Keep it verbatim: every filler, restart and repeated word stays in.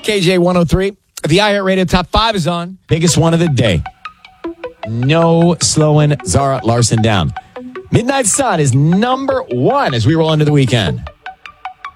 K J one oh three. The iHeartRadio Top five is on. Biggest one of the day. No slowing Zara Larson down. Midnight Sun is number one as we roll into the weekend.